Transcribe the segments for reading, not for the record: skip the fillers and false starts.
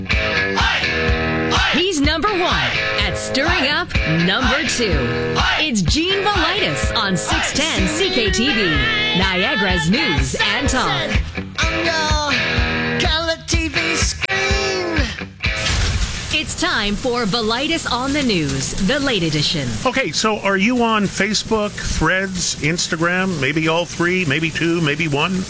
He's number one at stirring up number two. It's Gene Velitis on 610 CKTV, Niagara's News and Talk. On your color TV screen. It's time for Velitis on the News, the late edition. Okay, so are you on Facebook, Threads, Instagram, maybe all three, maybe two, maybe one?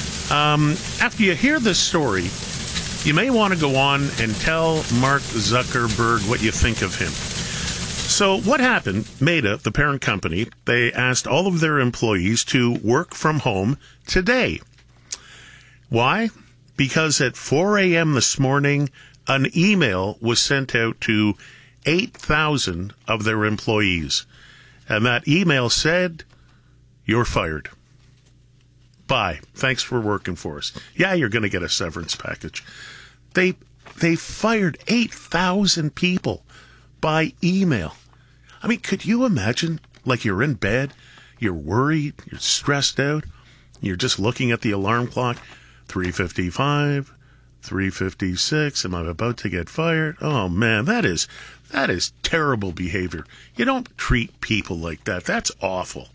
After you hear this story, you may want to go on and tell Mark Zuckerberg what you think of him. So what happened, Meta, the parent company, they asked all of their employees to work from home today. Why? Because at 4 a.m. this morning, an email was sent out to 8,000 of their employees. And that email said, "You're fired. Bye. Thanks for working for us. Yeah, you're going to get a severance package." They fired 8,000 people by email. I mean, could you imagine, like, you're in bed, you're worried, you're stressed out, you're just looking at the alarm clock, 3:55, 3:56, am I about to get fired? Oh, man, that is terrible behavior. You don't treat people like that. That's awful.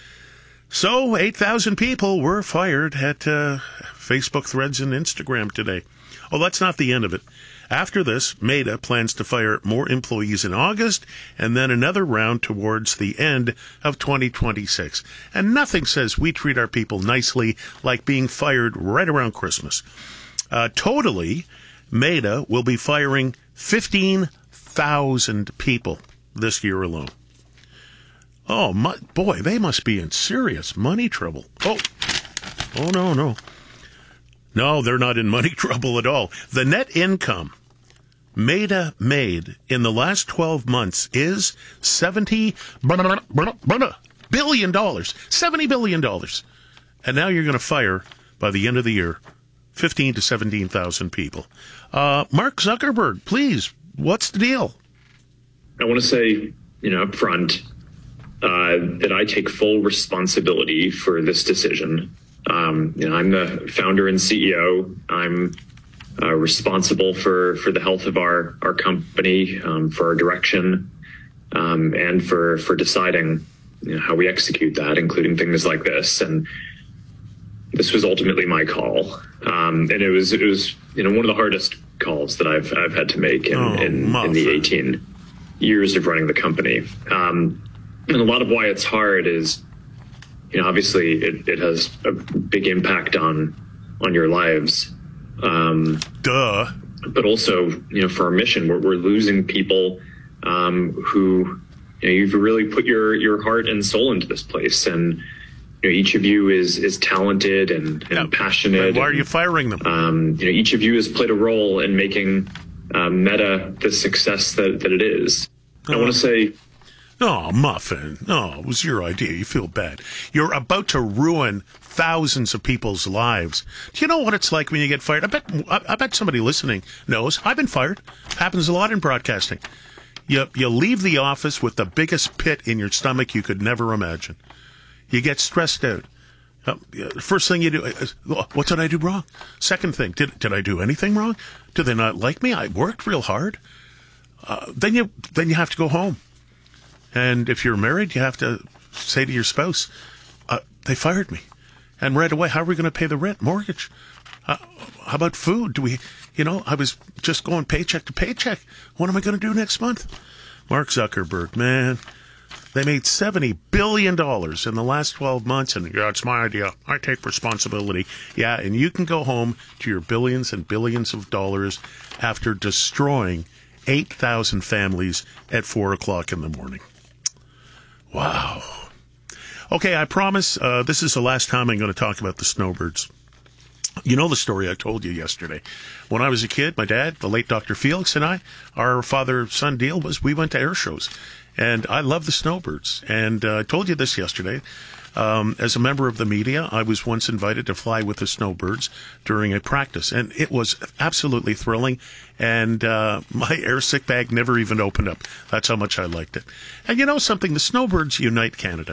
So 8,000 people were fired at Facebook, Threads, and Instagram today. Oh, that's not the end of it. After this, Meta plans to fire more employees in August and then another round towards the end of 2026. And nothing says we treat our people nicely like being fired right around Christmas. Totally, Meta will be firing 15,000 people this year alone. Oh, boy, they must be in serious money trouble. Oh, no. No, they're not in money trouble at all. The net income Meta made in the last 12 months is $70 billion. $70 billion. And now you're going to fire, by the end of the year, 15,000 to 17,000 people. Mark Zuckerberg, please, what's the deal? I want to say, up front, that I take full responsibility for this decision. I'm the founder and CEO. I'm responsible for the health of our company, for our direction, and for deciding how we execute that, including things like this. And this was ultimately my call, and it was one of the hardest calls that I've had to make in the 18 years of running the company. And a lot of why it's hard is, obviously it has a big impact on your lives. Duh. But also, for our mission, we're losing people who, you've really put your heart and soul into this place. And, each of you is talented and passionate. Why are you firing them? Each of you has played a role in making Meta the success that it is. I want to say... Oh, Muffin. Oh, it was your idea. You feel bad. You're about to ruin thousands of people's lives. Do you know what it's like when you get fired? I bet somebody listening knows. I've been fired. Happens a lot in broadcasting. You leave the office with the biggest pit in your stomach you could never imagine. You get stressed out. First thing you do is, what did I do wrong? Second thing, did I do anything wrong? Do they not like me? I worked real hard. Then you have to go home. And if you're married, you have to say to your spouse, they fired me. And right away, how are we going to pay the rent, mortgage? How about food? I was just going paycheck to paycheck. What am I going to do next month? Mark Zuckerberg, man, they made $70 billion in the last 12 months. And it's my idea. I take responsibility. Yeah, and you can go home to your billions and billions of dollars after destroying 8,000 families at 4 o'clock in the morning. Wow. Okay, I promise this is the last time I'm going to talk about the snowbirds. You know the story I told you yesterday. When I was a kid, my dad, the late Dr. Felix, and I, our father-son deal was we went to air shows. And I love the snowbirds. And I told you this yesterday. As a member of the media, I was once invited to fly with the snowbirds during a practice. And it was absolutely thrilling. And my air sick bag never even opened up. That's how much I liked it. And you know something? The snowbirds unite Canada.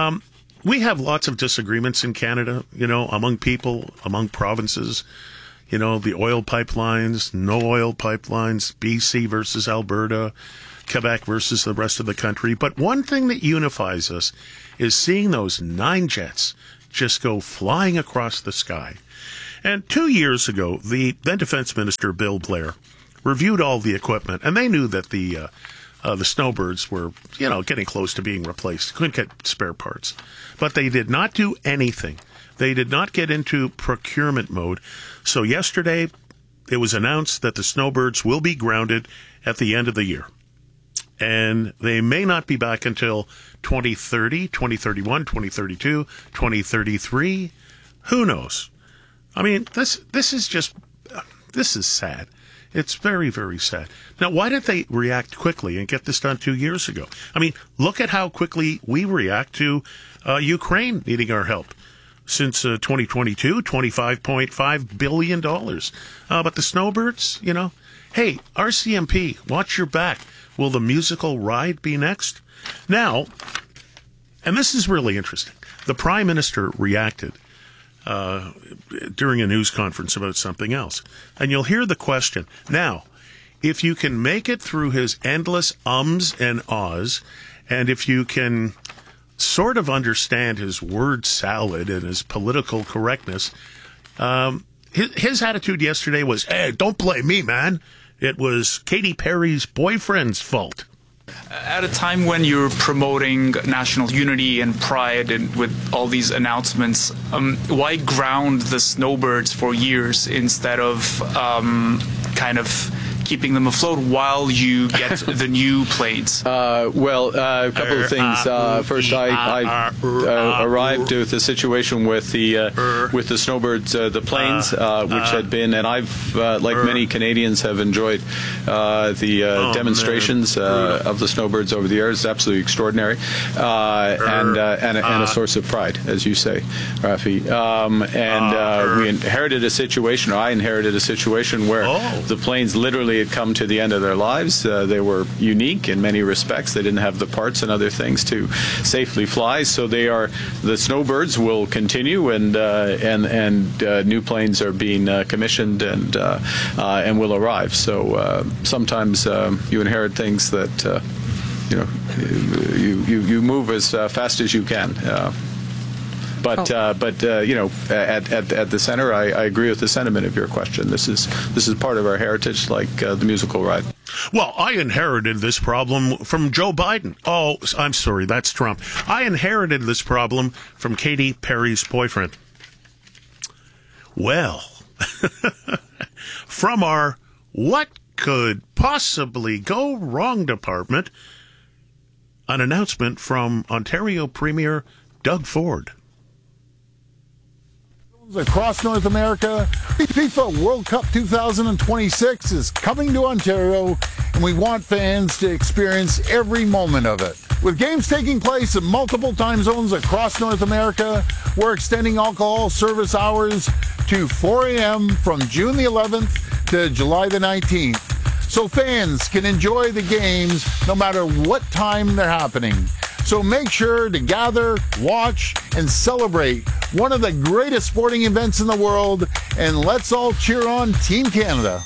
We have lots of disagreements in Canada, among people, among provinces. You know, the oil pipelines, no oil pipelines, BC versus Alberta, Quebec versus the rest of the country. But one thing that unifies us is seeing those 9 jets just go flying across the sky. And 2 years ago, the then Defense Minister, Bill Blair, reviewed all the equipment, and they knew that the snowbirds were, getting close to being replaced. Couldn't get spare parts. But they did not do anything. They did not get into procurement mode. So yesterday, it was announced that the snowbirds will be grounded at the end of the year. And they may not be back until 2030, 2031, 2032, 2033. Who knows? I mean, this is sad. It's very, very sad. Now, why did they react quickly and get this done 2 years ago? I mean, look at how quickly we react to Ukraine needing our help. Since 2022, $25.5 billion. But the snowbirds, hey, RCMP, watch your back. Will the musical ride be next? Now, and this is really interesting, the Prime Minister reacted during a news conference about something else. And you'll hear the question. Now, if you can make it through his endless ums and ahs, and if you can sort of understand his word salad and his political correctness, his attitude yesterday was, hey, don't blame me, man. It was Katy Perry's boyfriend's fault. At a time when you're promoting national unity and pride and with all these announcements, why ground the snowbirds for years instead of kind of keeping them afloat while you get the new planes? A couple of things. First, I arrived with the situation with the snowbirds, the planes, which had been, and I've, like many Canadians, have enjoyed the demonstrations of the snowbirds over the years. It's absolutely extraordinary, and a source of pride, as you say, Rafi. We inherited a situation, or I inherited a situation where the planes literally had come to the end of their lives. They were unique in many respects. They didn't have the parts and other things to safely fly. So the snowbirds will continue, and new planes are being commissioned and will arrive. So sometimes you inherit things that you move as fast as you can. At the center, I agree with the sentiment of your question. This is part of our heritage, like the musical ride. Well, I inherited this problem from Joe Biden. Oh, I'm sorry, that's Trump. I inherited this problem from Katy Perry's boyfriend. Well, from our What Could Possibly Go Wrong department, an announcement from Ontario Premier Doug Ford. Across North America, FIFA World Cup 2026 is coming to Ontario, and we want fans to experience every moment of it. With games taking place in multiple time zones across North America, we're extending alcohol service hours to 4 a.m. from June the 11th to July the 19th, so fans can enjoy the games no matter what time they're happening. So make sure to gather, watch, and celebrate one of the greatest sporting events in the world, and let's all cheer on Team Canada.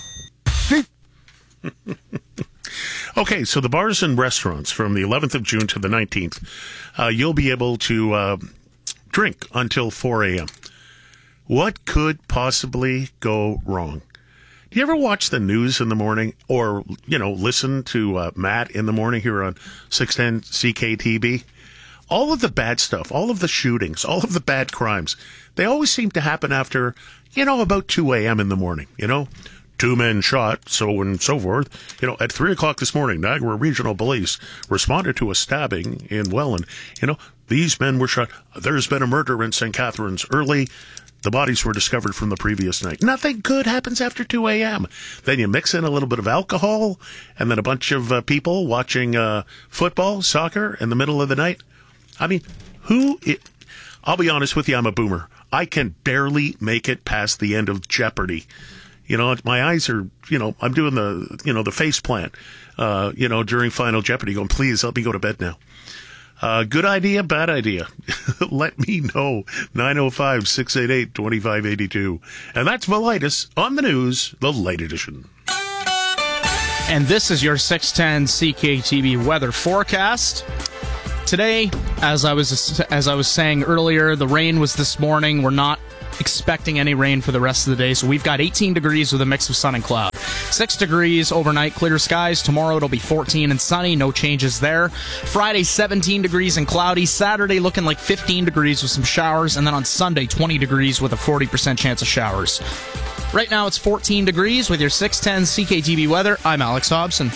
Okay, so the bars and restaurants from the 11th of June to the 19th, you'll be able to drink until 4 a.m. What could possibly go wrong? Do you ever watch the news in the morning or, listen to Matt in the morning here on 610 CKTB? All of the bad stuff, all of the shootings, all of the bad crimes, they always seem to happen after, about 2 a.m. in the morning, 2 men shot, so and so forth. At 3 o'clock this morning, Niagara Regional Police responded to a stabbing in Welland. These men were shot. There's been a murder in St. Catharines early. The bodies were discovered from the previous night. Nothing good happens after 2 a.m. Then you mix in a little bit of alcohol, and then a bunch of people watching football, soccer in the middle of the night. I mean, I'll be honest with you, I'm a boomer. I can barely make it past the end of Jeopardy. My eyes are, I'm doing the face plant, during Final Jeopardy, going, please, let me go to bed now. Good idea, bad idea? Let me know. 905-688-2582. And that's Velitis on the news, the late edition. And this is your 610 CKTV weather forecast. Today, as I was saying earlier, the rain was this morning. We're not expecting any rain for the rest of the day, so we've got 18 degrees with a mix of sun and cloud. 6 degrees overnight, clear skies. Tomorrow it'll be 14 and sunny, no changes there. Friday, 17 degrees and cloudy. Saturday looking like 15 degrees with some showers, and then on Sunday, 20 degrees with a 40% chance of showers. Right now it's 14 degrees with your 610 CKTV weather. I'm Alex Hobson.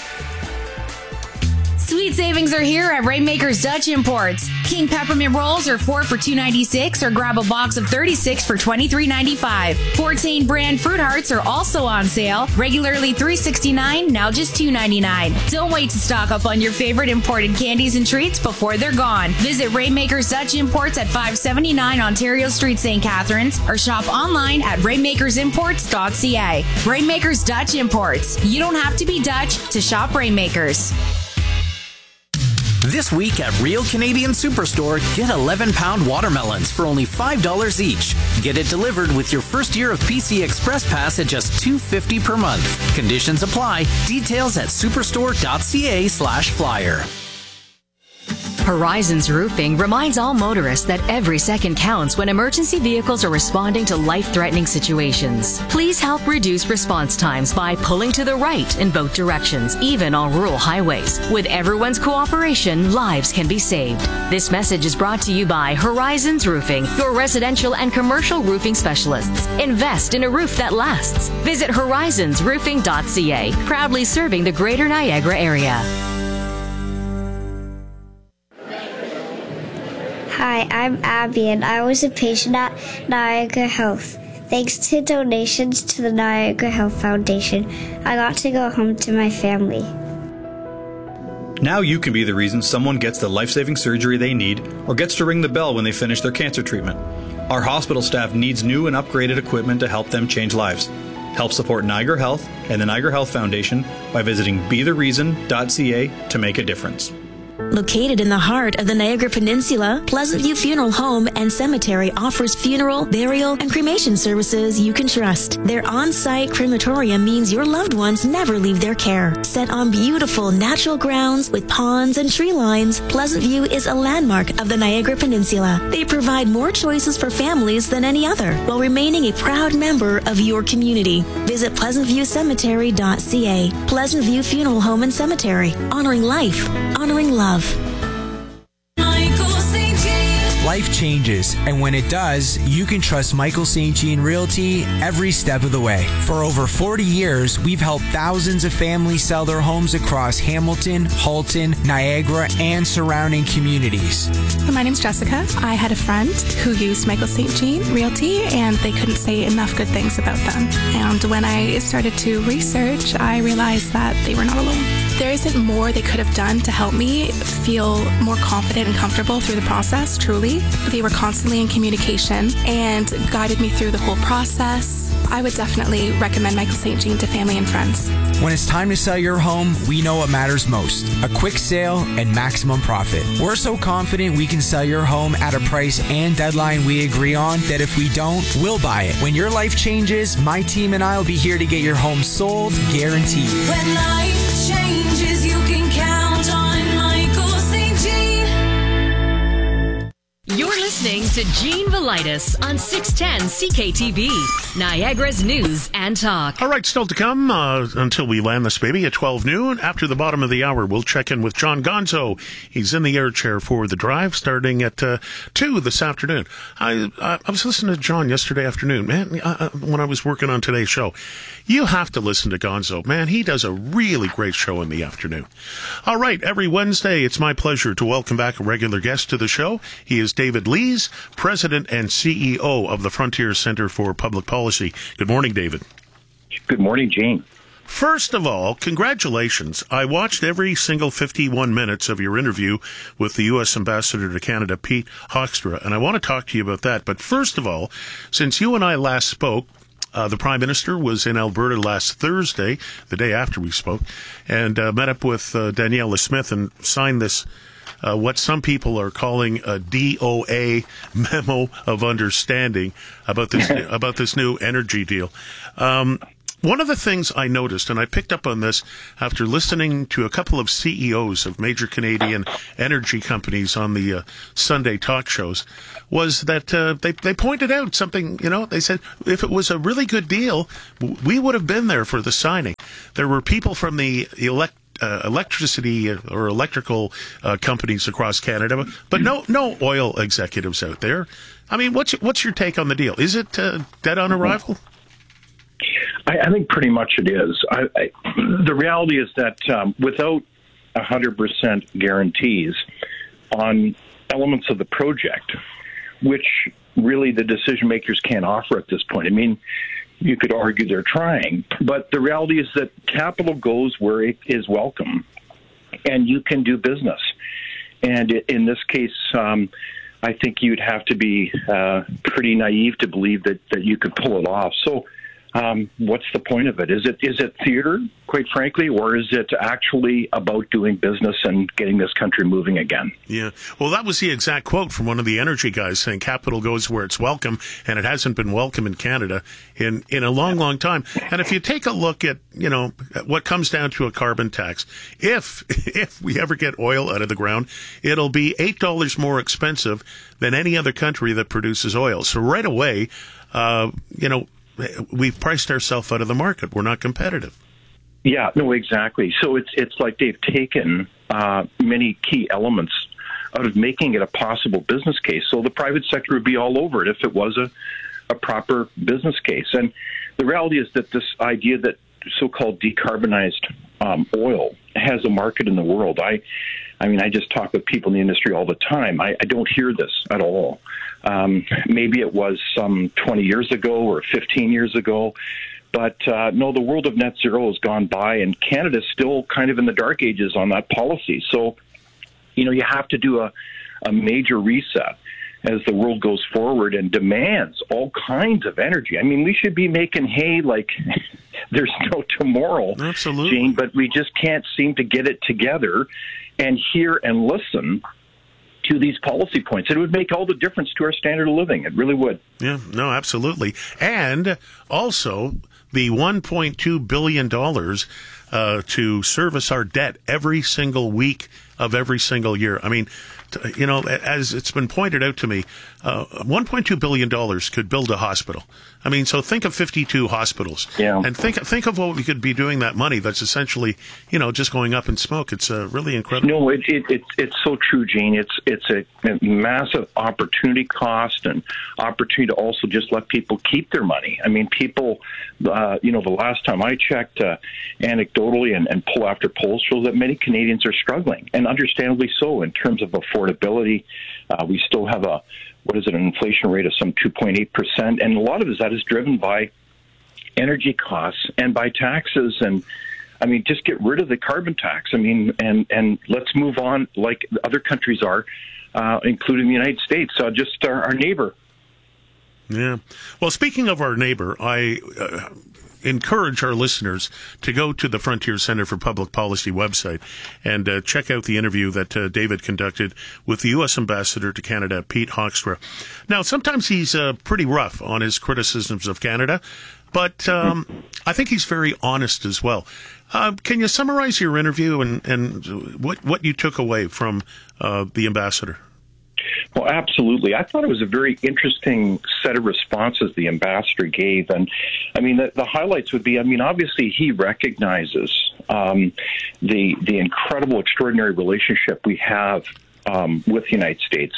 Sweet savings are here at Rainmaker's Dutch Imports. King peppermint rolls are 4 for $2.96, or grab a box of 36 for $23.95. Fortane brand fruit hearts are also on sale. Regularly $3.69, now just $2.99. Don't wait to stock up on your favorite imported candies and treats before they're gone. Visit Rainmaker's Dutch Imports at 579 Ontario Street, St. Catharines, or shop online at rainmakersimports.ca. Rainmaker's Dutch Imports. You don't have to be Dutch to shop Rainmakers. This week at Real Canadian Superstore, get 11-pound watermelons for only $5 each. Get it delivered with your first year of PC Express Pass at just $2.50 per month. Conditions apply. Details at superstore.ca/flyer. Horizons Roofing reminds all motorists that every second counts when emergency vehicles are responding to life-threatening situations. Please help reduce response times by pulling to the right in both directions, even on rural highways. With everyone's cooperation, lives can be saved. This message is brought to you by Horizons Roofing, your residential and commercial roofing specialists. Invest in a roof that lasts. Visit horizonsroofing.ca, proudly serving the Greater Niagara area. Hi, I'm Abby, and I was a patient at Niagara Health. Thanks to donations to the Niagara Health Foundation, I got to go home to my family. Now you can be the reason someone gets the life-saving surgery they need or gets to ring the bell when they finish their cancer treatment. Our hospital staff needs new and upgraded equipment to help them change lives. Help support Niagara Health and the Niagara Health Foundation by visiting bethereason.ca to make a difference. Located in the heart of the Niagara Peninsula, Pleasant View Funeral Home and Cemetery offers funeral, burial, and cremation services you can trust. Their on-site crematorium means your loved ones never leave their care. Set on beautiful natural grounds with ponds and tree lines, Pleasant View is a landmark of the Niagara Peninsula. They provide more choices for families than any other, while remaining a proud member of your community. Visit pleasantviewcemetery.ca. Pleasant View Funeral Home and Cemetery. Honoring life. Honoring love. Life changes, and when it does, you can trust Michael St. Jean Realty every step of the way. For over 40 years, we've helped thousands of families sell their homes across Hamilton, Halton, Niagara, and surrounding communities. My name's Jessica. I had a friend who used Michael St. Jean Realty, and they couldn't say enough good things about them. And when I started to research, I realized that they were not alone. There isn't more they could have done to help me feel more confident and comfortable through the process, truly. They were constantly in communication and guided me through the whole process. I would definitely recommend Michael St. Jean to family and friends. When it's time to sell your home, we know what matters most: a quick sale and maximum profit. We're so confident we can sell your home at a price and deadline we agree on that if we don't, we'll buy it. When your life changes, my team and I will be here to get your home sold, guaranteed. When life changes, you can count on Michael St. Jean. You're listening to Gene Velitis on 610 CKTV, Niagara's News and Talk. All right, still to come until we land this baby at 12 noon. After the bottom of the hour, we'll check in with John Gonzo. He's in the air chair for the drive starting at 2 this afternoon. I was listening to John yesterday afternoon, man, when I was working on today's show. You have to listen to Gonzo. Man, he does a really great show in the afternoon. All right, every Wednesday, it's my pleasure to welcome back a regular guest to the show. He is David Lees, President and CEO of the Frontier Center for Public Policy. Good morning, David. Good morning, Gene. First of all, congratulations. I watched every single 51 minutes of your interview with the U.S. Ambassador to Canada, Pete Hoekstra, and I want to talk to you about that. But first of all, since you and I last spoke, The Prime Minister was in Alberta last Thursday, the day after we spoke, and met up with Daniela Smith and signed this, what some people are calling a DOA memo of understanding about this new energy deal. One of the things I noticed, and I picked up on this after listening to a couple of CEOs of major Canadian energy companies on the Sunday talk shows, was that they pointed out something. They said if it was a really good deal, we would have been there for the signing. There were people from the electricity or electrical companies across Canada, but no oil executives out there. I mean, what's your take on the deal? Is it dead on arrival? I think pretty much it is. The reality is that without 100% guarantees on elements of the project, which really the decision makers can't offer at this point. I mean, you could argue they're trying, but the reality is that capital goes where it is welcome, and you can do business. And in this case, I think you'd have to be pretty naive to believe that you could pull it off. So what's the point of it? Is it theater, quite frankly, or is it actually about doing business and getting this country moving again? Yeah. Well, that was the exact quote from one of the energy guys saying capital goes where it's welcome, and it hasn't been welcome in Canada in a long, long time. And if you take a look at, what comes down to a carbon tax, if we ever get oil out of the ground, it'll be $8 more expensive than any other country that produces oil. So right away, we've priced ourselves out of the market. We're not competitive. Yeah, no, exactly. So it's like they've taken many key elements out of making it a possible business case. So the private sector would be all over it if it was a proper business case. And the reality is that this idea that so-called decarbonized oil has a market in the world. I mean, I just talk with people in the industry all the time. I don't hear this at all. Maybe it was some 20 years ago or 15 years ago. But no, the world of net zero has gone by, and Canada's still kind of in the dark ages on that policy. So, you have to do a major reset as the world goes forward and demands all kinds of energy. I mean, we should be making hay like there's no tomorrow, absolutely, Gene, but we just can't seem to get it together and hear and listen to these policy points. It would make all the difference to our standard of living. It really would. Yeah, no, absolutely. And also the $1.2 billion to service our debt every single week of every single year. I mean, as it's been pointed out to me, $1.2 billion could build a hospital. I mean, so think of 52 hospitals. Yeah. And think of what we could be doing that money that's essentially, just going up in smoke. It's really incredible. No, it's so true, Gene. It's a massive opportunity cost and opportunity to also just let people keep their money. I mean, people, the last time I checked, anecdotally and poll after poll shows that many Canadians are struggling, and understandably so in terms of affordability. We still have an inflation rate of some 2.8%, and a lot of that is driven by energy costs and by taxes. And I mean, just get rid of the carbon tax. I mean, and let's move on like other countries are, including the United States, just our neighbor. Yeah. Well, speaking of our neighbor, I encourage our listeners to go to the Frontier Center for Public Policy website and check out the interview that David conducted with the U.S. Ambassador to Canada, Pete Hoekstra. Now, sometimes he's pretty rough on his criticisms of Canada, but I think he's very honest as well. Can you summarize your interview and what you took away from the Ambassador? Well, absolutely. I thought it was a very interesting set of responses the ambassador gave. And, I mean, the highlights would be, I mean, obviously he recognizes the incredible, extraordinary relationship we have with the United States.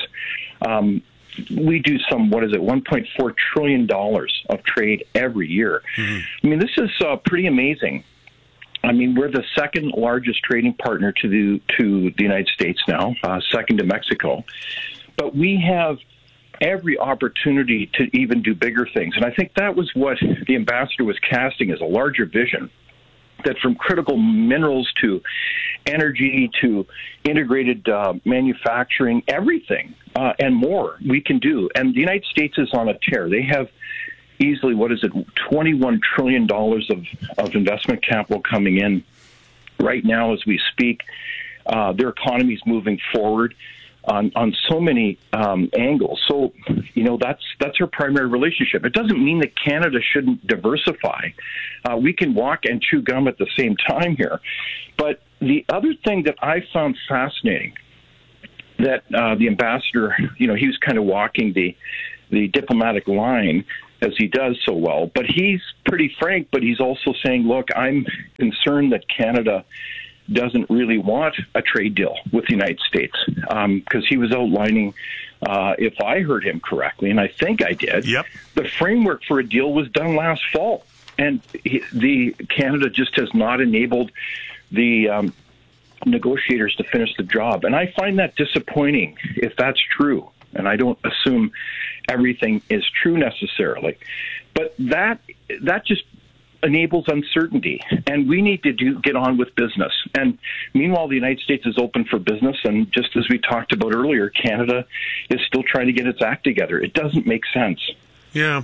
We do some, $1.4 trillion of trade every year. Mm-hmm. I mean, this is pretty amazing. I mean, we're the second largest trading partner to the United States now, second to Mexico. But we have every opportunity to even do bigger things. And I think that was what the ambassador was casting as a larger vision, that from critical minerals to energy to integrated manufacturing, everything and more we can do. And the United States is on a tear. They have easily, $21 trillion of investment capital coming in right now as we speak. Their economy is moving forward on so many angles. So, that's our primary relationship. It doesn't mean that Canada shouldn't diversify. We can walk and chew gum at the same time here. But the other thing that I found fascinating, that the ambassador, he was kind of walking the diplomatic line as he does so well, but he's pretty frank, but he's also saying, look, I'm concerned that Canada doesn't really want a trade deal with the United States, because he was outlining, if I heard him correctly, and I think I did, the framework for a deal was done last fall, and the Canada just has not enabled the negotiators to finish the job. And I find that disappointing if that's true. And I don't assume everything is true necessarily. But that just enables uncertainty. And we need to get on with business. And meanwhile, the United States is open for business. And just as we talked about earlier, Canada is still trying to get its act together. It doesn't make sense. Yeah.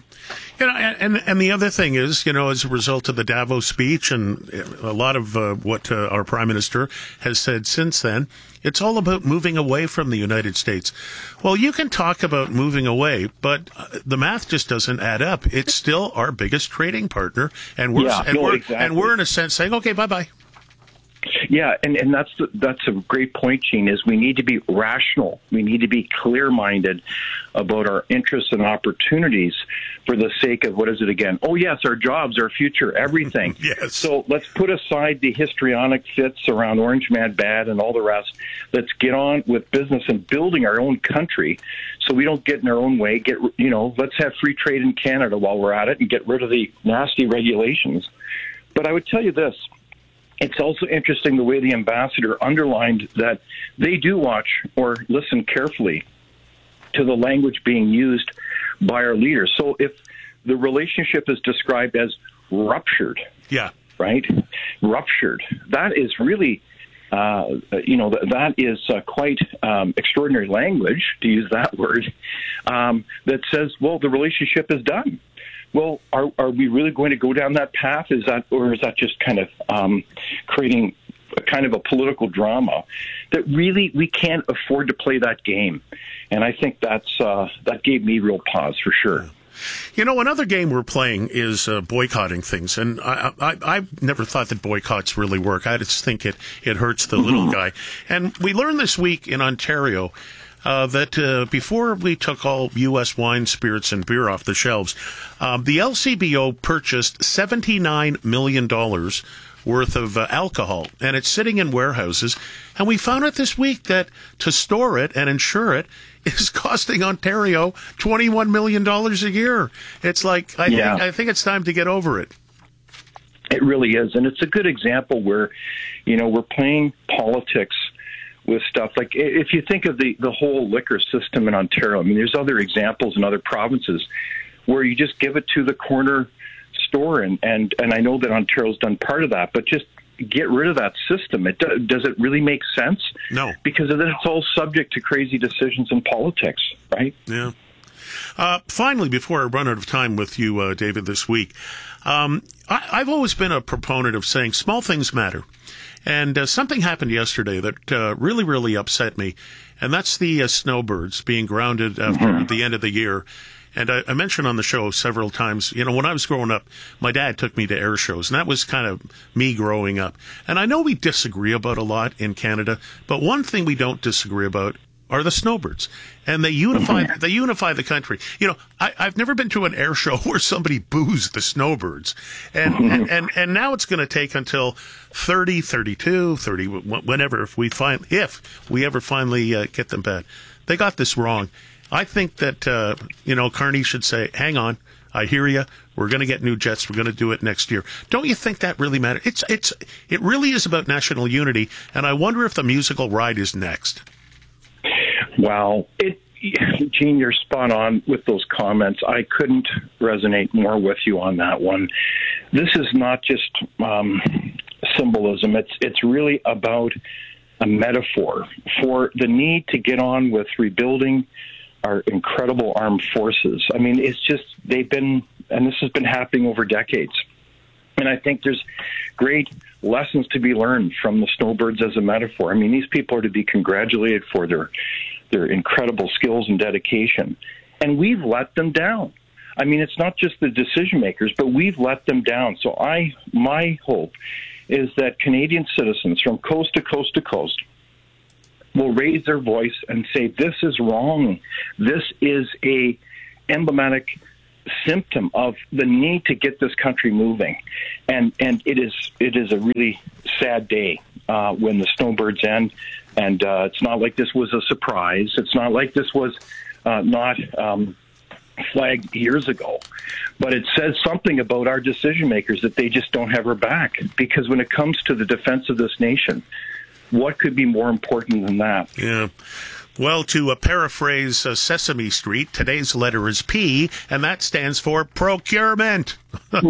And the other thing is, as a result of the Davos speech and a lot of what our Prime Minister has said since then, it's all about moving away from the United States. Well, you can talk about moving away, but the math just doesn't add up. It's still our biggest trading partner, and we're in a sense saying, okay, bye-bye. Yeah, and that's a great point, Gene, is we need to be rational. We need to be clear-minded about our interests and opportunities for the sake of, what is it again? Oh, yes, our jobs, our future, everything. Yes. So let's put aside the histrionic fits around Orange Man Bad and all the rest. Let's get on with business and building our own country so we don't get in our own way. Let's have free trade in Canada while we're at it and get rid of the nasty regulations. But I would tell you this. It's also interesting the way the ambassador underlined that they do watch or listen carefully to the language being used by our leaders. So if the relationship is described as ruptured, right? Ruptured. That is really, that is quite extraordinary language, to use that word, that says, well, the relationship is done. Well, are we really going to go down that path? Is that just kind of creating a kind of a political drama that really we can't afford to play that game? And I think that gave me real pause for sure. Another game we're playing is boycotting things, and I've never thought that boycotts really work. I just think it hurts the little guy. And we learned this week in Ontario that before we took all U.S. wine, spirits, and beer off the shelves, the LCBO purchased $79 million worth of alcohol, and it's sitting in warehouses. And we found out this week that to store it and insure it is costing Ontario $21 million a year. It's like, I think it's time to get over it. It really is, and it's a good example where, we're playing politics with stuff like, if you think of the whole liquor system in Ontario, I mean, there's other examples in other provinces where you just give it to the corner store, and I know that Ontario's done part of that, but just get rid of that system. Does it really make sense? No. Because then it's all subject to crazy decisions in politics, right? Yeah. Finally, before I run out of time with you, David, this week, I've always been a proponent of saying small things matter. And something happened yesterday that really, really upset me, and that's the snowbirds being grounded after the end of the year. And I mentioned on the show several times, when I was growing up, my dad took me to air shows, and that was kind of me growing up. And I know we disagree about a lot in Canada, but one thing we don't disagree about are the snowbirds, and they unify the country. I've never been to an air show where somebody boos the snowbirds, and now it's going to take until 30, 32, 30, whenever, if we ever finally get them back. They got this wrong. I think that Carney should say, hang on, I hear you. We're going to get new jets. We're going to do it next year. Don't you think that really matters? It really is about national unity, and I wonder if the musical ride is next. Well, Gene, you're spot on with those comments. I couldn't resonate more with you on that one. This is not just symbolism. It's really about a metaphor for the need to get on with rebuilding our incredible armed forces. I mean, it's just they've been And this has been happening over decades. And I think there's great lessons to be learned from the snowbirds as a metaphor. I mean, these people are to be congratulated for their incredible skills and dedication. And we've let them down. I mean, it's not just the decision makers, but we've let them down. So my hope is that Canadian citizens from coast to coast to coast will raise their voice and say, this is wrong. This is a emblematic symptom of the need to get this country moving. And it is a really sad day when the snowbirds end. And it's not like this was a surprise. It's not like this was not flagged years ago. But it says something about our decision makers that they just don't have our back. Because when it comes to the defense of this nation, what could be more important than that? Yeah. Well, to paraphrase Sesame Street, today's letter is P, and that stands for procurement.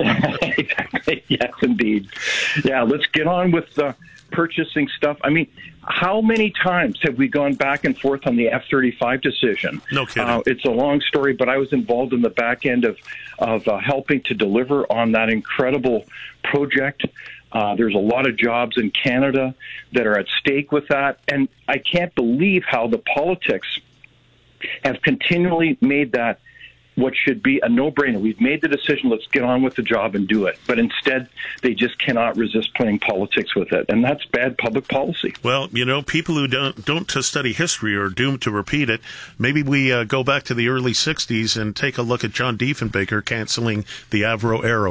Exactly. Yes, indeed. Yeah, let's get on with purchasing stuff. I mean, how many times have we gone back and forth on the F-35 decision? No kidding. It's a long story, but I was involved in the back end of helping to deliver on that incredible project. There's a lot of jobs in Canada that are at stake with that. And I can't believe how the politics have continually made that what should be a no-brainer. We've made the decision, let's get on with the job and do it. But instead, they just cannot resist playing politics with it. And that's bad public policy. Well, you know, people who don't study history are doomed to repeat it. Maybe we go back to the early 60s and take a look at John Diefenbaker canceling the Avro Arrow.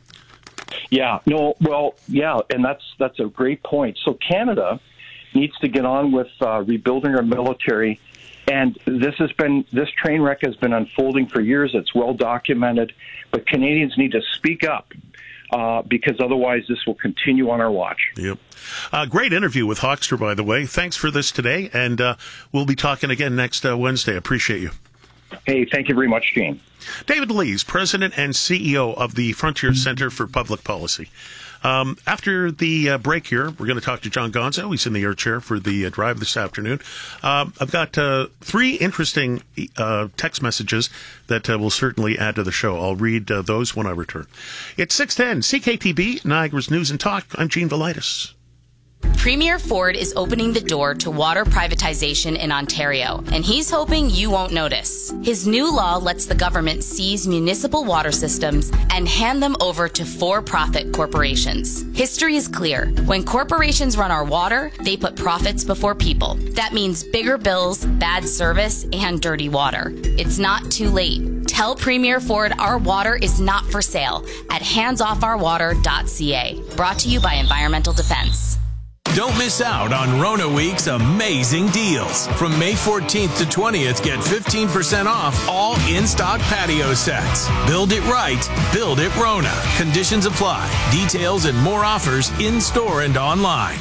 Yeah, no, well, yeah, and that's a great point. So Canada needs to get on with rebuilding our military, and this train wreck has been unfolding for years. It's well documented, but Canadians need to speak up because otherwise this will continue on our watch. Yep. Great interview with Hoekstra, by the way. Thanks for this today, and we'll be talking again next Wednesday. Appreciate you. Hey, thank you very much, Gene. David Lees, President and CEO of the Frontier Center for Public Policy. After the break here, we're going to talk to John Gonzo. He's in the air chair for the drive this afternoon. I've got 3 interesting text messages that will certainly add to the show. I'll read those when I return. It's 6:10, CKTB, Niagara's News and Talk. I'm Gene Velitis. Premier Ford is opening the door to water privatization in Ontario, and he's hoping you won't notice. His new law lets the government seize municipal water systems and hand them over to for-profit corporations. History is clear. When corporations run our water, they put profits before people. That means bigger bills, bad service, and dirty water. It's not too late. Tell Premier Ford our water is not for sale at handsoffourwater.ca. Brought to you by Environmental Defense. Don't miss out on Rona Week's amazing deals. From May 14th to 20th, get 15% off all in-stock patio sets. Build it right, build it Rona. Conditions apply. Details and more offers in-store and online.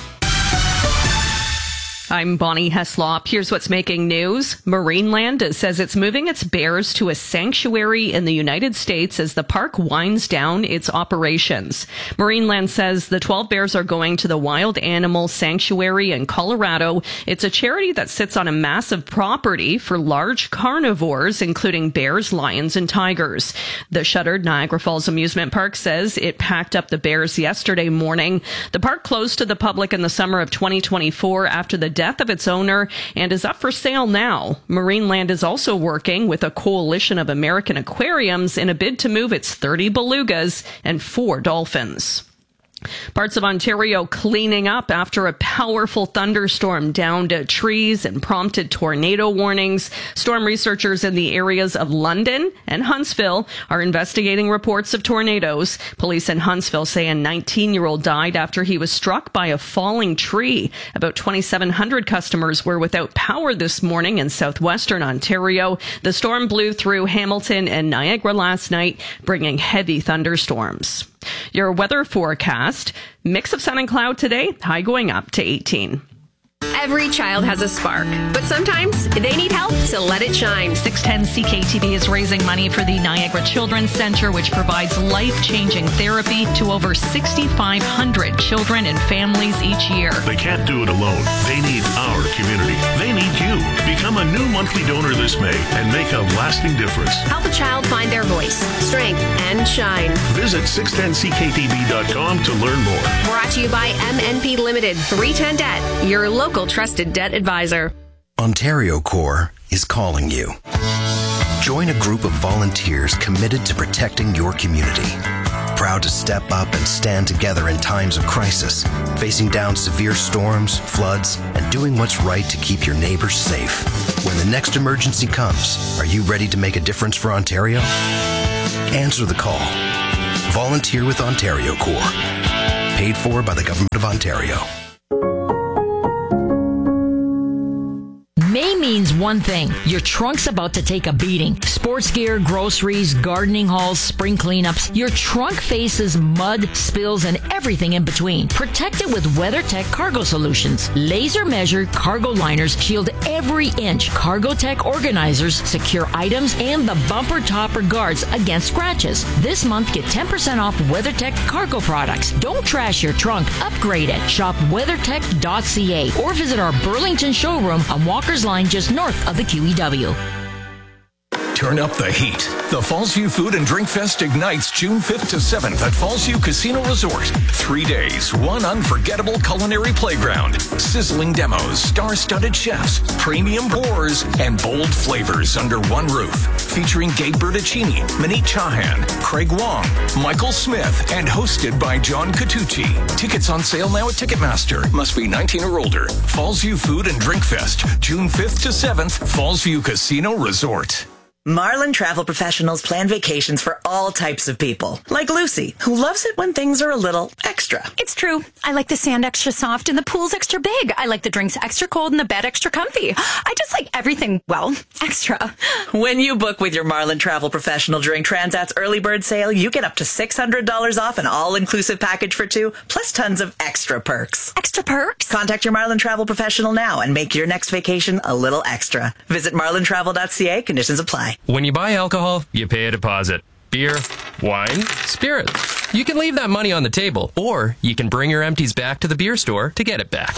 I'm Bonnie Heslop. Here's what's making news. Marineland says it's moving its bears to a sanctuary in the United States as the park winds down its operations. Marineland says the 12 bears are going to the Wild Animal Sanctuary in Colorado. It's a charity that sits on a massive property for large carnivores, including bears, lions, and tigers. The shuttered Niagara Falls Amusement Park says it packed up the bears yesterday morning. The park closed to the public in the summer of 2024 after the death of its owner and is up for sale now. Marineland is also working with a coalition of American aquariums in a bid to move its 30 belugas and 4 dolphins. Parts of Ontario cleaning up after a powerful thunderstorm downed trees and prompted tornado warnings. Storm researchers in the areas of London and Huntsville are investigating reports of tornadoes. Police in Huntsville say a 19-year-old died after he was struck by a falling tree. About 2,700 customers were without power this morning in southwestern Ontario. The storm blew through Hamilton and Niagara last night, bringing heavy thunderstorms. Your weather forecast, mix of sun and cloud today, high going up to 18. Every child has a spark, but sometimes they need help to let it shine. 610 CKTV is raising money for the Niagara Children's Center, which provides life-changing therapy to over 6,500 children and families each year. They can't do it alone. They need our community. They need you. Become a new monthly donor this May and make a lasting difference. Help a child find their voice, strength, and shine. Visit 610ckTV.com to learn more. Brought to you by MNP Limited 310 Debt, your local trusted debt advisor. Ontario Corps is calling you. Join a group of volunteers committed to protecting your community. Proud to step up and stand together in times of crisis, facing down severe storms, floods, and doing what's right to keep your neighbors safe. When the next emergency comes, are you ready to make a difference for Ontario? Answer the call. Volunteer with Ontario Corps. Paid for by the Government of Ontario. May means one thing. Your trunk's about to take a beating. Sports gear, groceries, gardening hauls, spring cleanups. Your trunk faces mud, spills, and everything in between. Protect it with WeatherTech Cargo Solutions. Laser measured cargo liners shield every inch. CargoTech organizers secure items and the bumper topper guards against scratches. This month, get 10% off WeatherTech cargo products. Don't trash your trunk. Upgrade it. Shop weathertech.ca or visit our Burlington showroom on Walker's Line just north of the QEW. Turn up the heat. The Fallsview Food and Drink Fest ignites June 5th to 7th at Fallsview Casino Resort. 3 days, one unforgettable culinary playground, sizzling demos, star-studded chefs, premium pours, and bold flavors under one roof. Featuring Gabe Bertuccini, Manit Chahan, Craig Wong, Michael Smith, and hosted by John Catucci. Tickets on sale now at Ticketmaster. Must be 19 or older. Fallsview Food and Drink Fest, June 5th to 7th, Fallsview Casino Resort. Marlin Travel Professionals plan vacations for all types of people. Like Lucy, who loves it when things are a little extra. It's true. I like the sand extra soft and the pool's extra big. I like the drinks extra cold and the bed extra comfy. I just like everything, well, extra. When you book with your Marlin Travel Professional during Transat's early bird sale, you get up to $600 off an all-inclusive package for two, plus tons of extra perks. Extra perks? Contact your Marlin Travel Professional now and make your next vacation a little extra. Visit marlintravel.ca. Conditions apply. When you buy alcohol, you pay a deposit. Beer, wine, spirits. You can leave that money on the table, or you can bring your empties back to the beer store to get it back.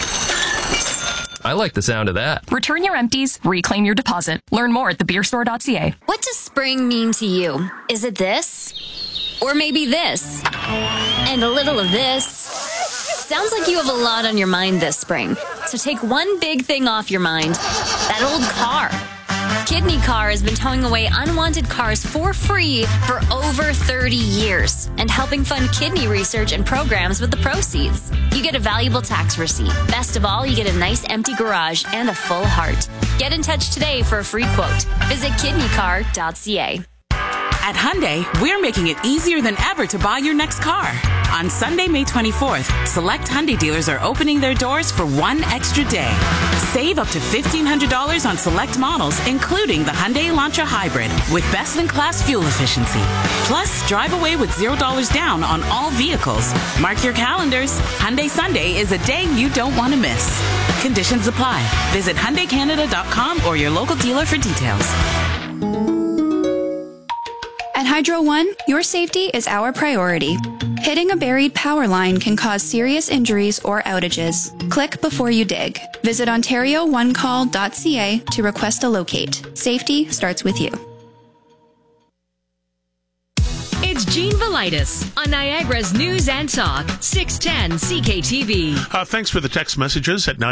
I like the sound of that. Return your empties, reclaim your deposit. Learn more at thebeerstore.ca. What does spring mean to you? Is it this? Or maybe this? And a little of this? Sounds like you have a lot on your mind this spring. So take one big thing off your mind. That old car. Kidney Car has been towing away unwanted cars for free for over 30 years and helping fund kidney research and programs with the proceeds. You get a valuable tax receipt. Best of all, you get a nice empty garage and a full heart. Get in touch today for a free quote. Visit kidneycar.ca. At Hyundai, we're making it easier than ever to buy your next car. On Sunday, May 24th, select Hyundai dealers are opening their doors for one extra day. Save up to $1,500 on select models, including the Hyundai Elantra Hybrid, with best-in-class fuel efficiency. Plus, drive away with $0 down on all vehicles. Mark your calendars. Hyundai Sunday is a day you don't want to miss. Conditions apply. Visit HyundaiCanada.com or your local dealer for details. At Hydro One, your safety is our priority. Hitting a buried power line can cause serious injuries or outages. Click before you dig. Visit OntarioOneCall.ca to request a locate. Safety starts with you. It's Gene Velitis on Niagara's News and Talk, 610 CKTV. Thanks for the text messages at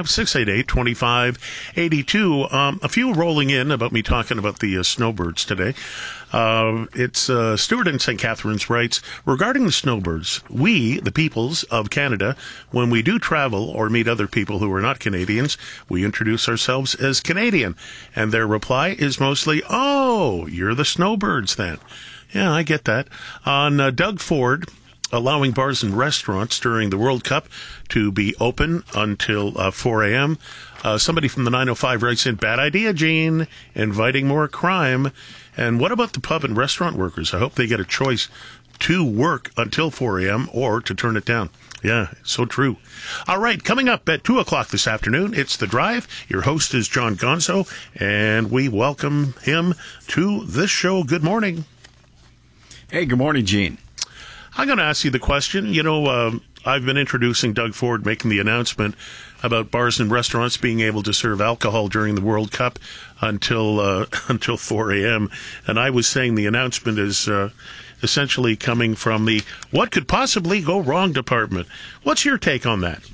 905-688-2582. A few rolling in about me talking about the snowbirds today. It's Stuart in St. Catharines writes, regarding the snowbirds, we, the peoples of Canada, when we do travel or meet other people who are not Canadians, we introduce ourselves as Canadian. And their reply is mostly, oh, you're the snowbirds then. Yeah, I get that. On Doug Ford, allowing bars and restaurants during the World Cup to be open until 4 a.m., somebody from the 905 writes in, bad idea, Gene, inviting more crime. And what about the pub and restaurant workers? I hope they get a choice to work until 4 a.m. or to turn it down. Yeah, so true. All right, coming up at 2 o'clock this afternoon, it's The Drive. Your host is John Gonzo, and we welcome him to this show. Good morning. Hey, good morning, Gene. I'm going to ask you the question. You know, I've been introducing Doug Ford, making the announcement about bars and restaurants being able to serve alcohol during the World Cup until 4 a.m. And I was saying the announcement is essentially coming from the what could possibly go wrong department. What's your take on that?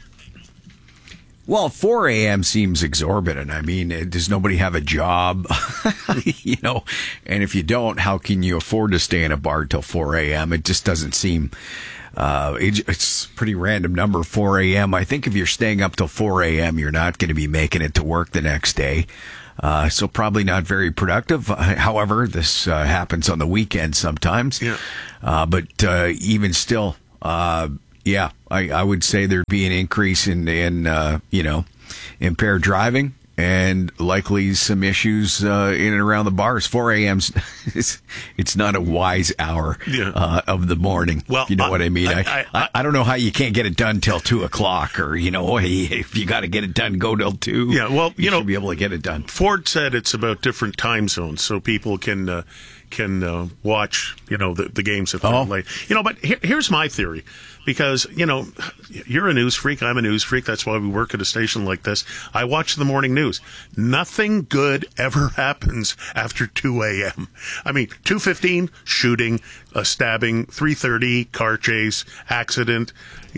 Well, 4 a.m. seems exorbitant. I mean, does nobody have a job? You know, and if you don't, how can you afford to stay in a bar till 4 a.m.? It just doesn't seem, it's a pretty random number, 4 a.m. I think if you're staying up till 4 a.m., you're not going to be making it to work the next day. So probably not very productive. However, this happens on the weekend sometimes. Yeah. But even still, yeah, I would say there'd be an increase in impaired driving and likely some issues in and around the bars. 4 a.m. It's not a wise hour of the morning. Well, you know what I mean? I don't know how you can't get it done till 2 o'clock, or if you got to get it done, go till 2. Yeah, well, you should be able to get it done. Ford said it's about different time zones, so people can watch the games if they're late. But here's my theory. Because, you're a news freak, I'm a news freak. That's why we work at a station like this. I watch the morning news. Nothing good ever happens after 2 a.m. I mean, 2:15, shooting, a stabbing, 3:30, car chase, accident,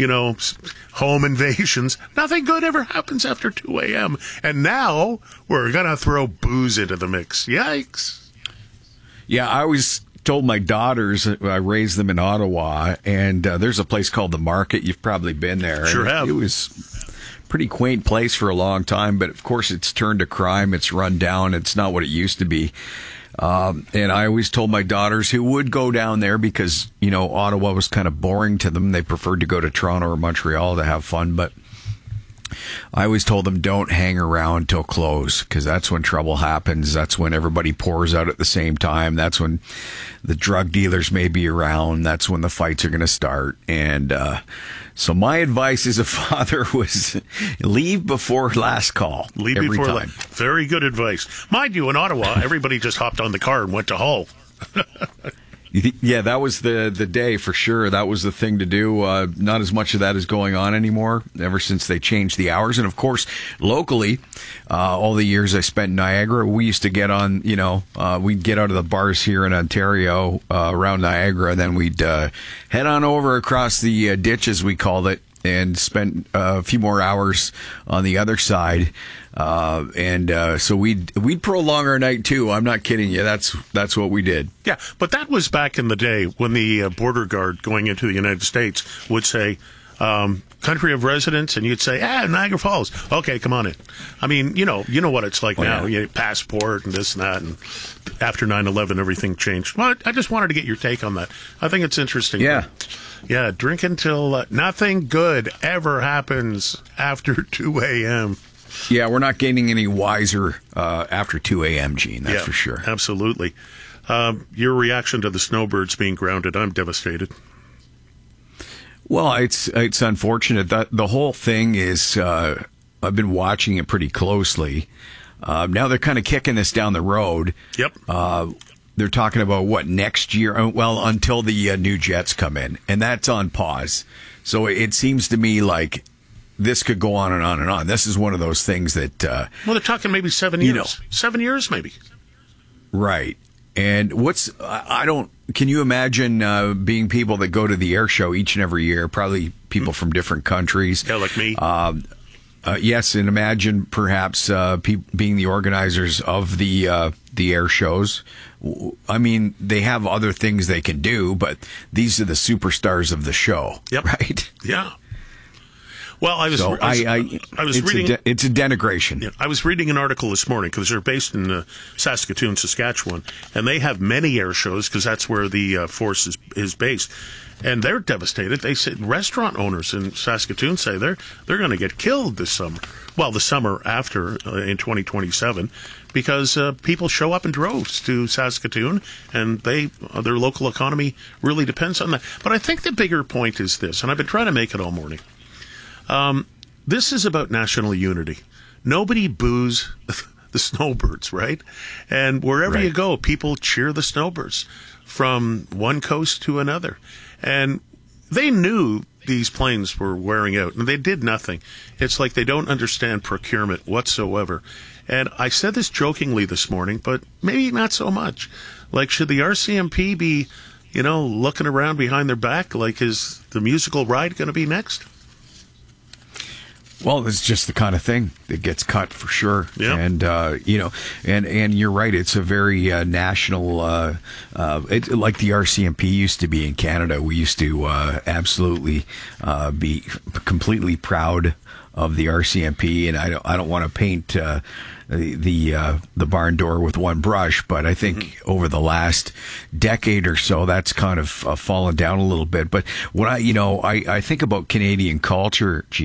home invasions. Nothing good ever happens after 2 a.m. And now we're going to throw booze into the mix. Yikes. Yeah, I always told my daughters, I raised them in Ottawa, and there's a place called The Market. You've probably been there. Sure have. It was a pretty quaint place for a long time, but of course it's turned to crime. It's run down. It's not what it used to be. And I always told my daughters who would go down there because, Ottawa was kind of boring to them. They preferred to go to Toronto or Montreal to have fun, but I always told them don't hang around till close, because that's when trouble happens. That's when everybody pours out at the same time. That's when the drug dealers may be around. That's when the fights are going to start. And so my advice as a father was leave before last call. Leave every before time. Very good advice. Mind you, in Ottawa, everybody just hopped on the car and went to Hull. Yeah, that was the day for sure. That was the thing to do. Not as much of that is going on anymore ever since they changed the hours. And of course, locally, all the years I spent in Niagara, we used to get on, we'd get out of the bars here in Ontario around Niagara. Then we'd head on over across the ditch, as we called it, and spent a few more hours on the other side. So we'd prolong our night too. I'm not kidding you. That's what we did. Yeah, but that was back in the day when the border guard going into the United States would say, country of residence, and you'd say, Niagara Falls. Okay, come on in. I mean, you know what it's like now. You passport and this and that, and after 9/11, everything changed. Well, I just wanted to get your take on that. I think it's interesting. Yeah. Yeah, drink until nothing good ever happens after 2 a.m. Yeah, we're not getting any wiser after 2 a.m., Gene, that's for sure. Absolutely. Your reaction to the snowbirds being grounded, I'm devastated. Well, it's unfortunate. That the whole thing is, I've been watching it pretty closely. Now they're kind of kicking this down the road. Yep. They're talking about next year? Well, until the new jets come in, and that's on pause. So it seems to me like this could go on and on and on. This is one of those things that... well, they're talking maybe 7 years. 7 years, maybe. Right. And can you imagine being people that go to the air show each and every year, probably people from different countries? Yeah, like me. Yes, and imagine perhaps being the organizers of the air shows. I mean, they have other things they can do, but these are the superstars of the show. Yep. Right? Yeah. Well, I was reading. It's a denigration. Yeah, I was reading an article this morning because they're based in Saskatoon, Saskatchewan, and they have many air shows because that's where the force is based. And they're devastated. They said restaurant owners in Saskatoon say they're going to get killed this summer. Well, the summer after in 2027, because people show up in droves to Saskatoon, and their local economy really depends on that. But I think the bigger point is this, and I've been trying to make it all morning. This is about national unity. Nobody boos the Snowbirds, right? And wherever you go, people cheer the Snowbirds from one coast to another. And they knew these planes were wearing out, and they did nothing. It's like they don't understand procurement whatsoever. And I said this jokingly this morning, but maybe not so much. Like, should the RCMP be, looking around behind their back? Like, is the musical ride going to be next? Well, it's just the kind of thing that gets cut for sure. Yeah. And, and you're right. It's a very national, like the RCMP used to be in Canada. We used to absolutely be completely proud of the RCMP. And I don't want to paint the barn door with one brush, but I think over the last decade or so, that's kind of fallen down a little bit. But when I think about Canadian culture,